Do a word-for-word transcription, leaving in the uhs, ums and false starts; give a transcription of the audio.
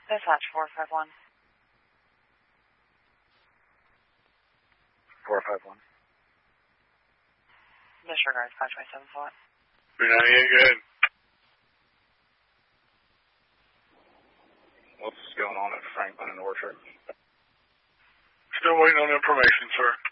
Dispatch four five one. four five one. Disregard five twenty-seven flat. three ninety-eight, go ahead. What's going on at Franklin and Orchard? Still waiting on information, sir.